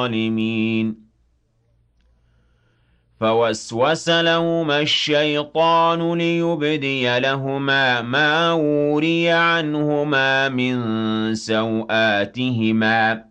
الظالمين فوسوس لهما الشيطان ليبدي لهما ما وري عنهما من سوآتهما